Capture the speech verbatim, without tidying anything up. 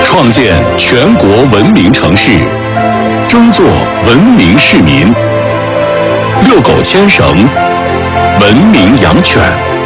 创建全国文明城市，争做文明市民。遛狗牵绳，文明养犬。